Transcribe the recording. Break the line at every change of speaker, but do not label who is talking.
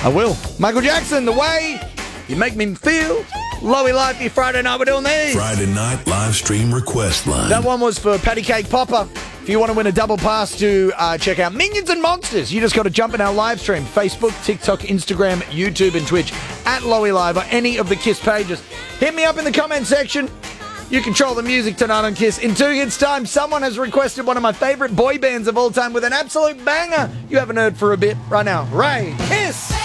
I will. Michael Jackson, The Way You Make Me Feel. Lowy Life, Friday night, we're doing these.
Friday night live stream request line.
That one was for Patty Cake Popper. If you want to win a double pass to check out Minions and Monsters, you just got to jump in our live stream. Facebook, TikTok, Instagram, YouTube, and Twitch at Lowy Live or any of the KISS pages. Hit me up in the comment section. You control the music tonight on KISS. In 2 hits' time, someone has requested one of my favourite boy bands of all time with an absolute banger you haven't heard for a bit right now. Ray, KISS!